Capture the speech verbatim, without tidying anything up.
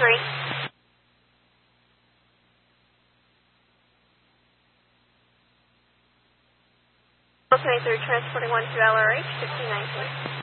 three. twenty-three, transporting one to L R H, fifteen nineteen.